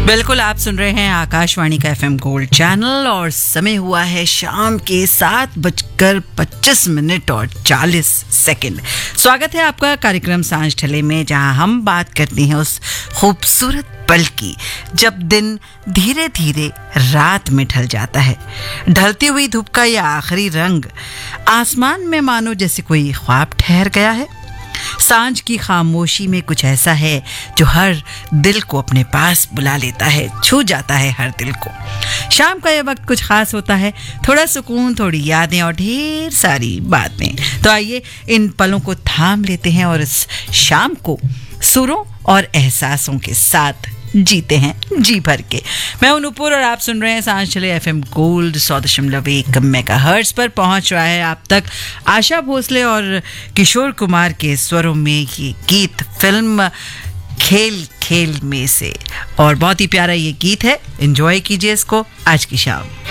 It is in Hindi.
बिल्कुल, आप सुन रहे हैं आकाशवाणी का FM गोल्ड चैनल और समय हुआ है शाम के 7:25 और 40 सेकंड। स्वागत है आपका कार्यक्रम सांझ ढले में, जहां हम बात करते हैं उस खूबसूरत पल की जब दिन धीरे धीरे रात में ढल जाता है। ढलती हुई धूप का यह आखिरी रंग आसमान में मानो जैसे कोई ख्वाब ठहर गया है। सांझ की खामोशी में कुछ ऐसा है जो हर दिल को अपने पास बुला लेता है, छू जाता है हर दिल को। शाम का यह वक्त कुछ खास होता है, थोड़ा सुकून, थोड़ी यादें और ढेर सारी बातें। तो आइए इन पलों को थाम लेते हैं और इस शाम को सुरों और एहसासों के साथ जीते हैं जी भर के। मैं हूं नूपुर और आप सुन रहे हैं सांझ ढले FM गोल्ड 100.1 मेगाहर्ट्ज पर। पहुंच रहा है आप तक आशा भोसले और किशोर कुमार के स्वरों में ये गीत फिल्म खेल खेल में से, और बहुत ही प्यारा ये गीत है। एंजॉय कीजिए इसको आज की शाम।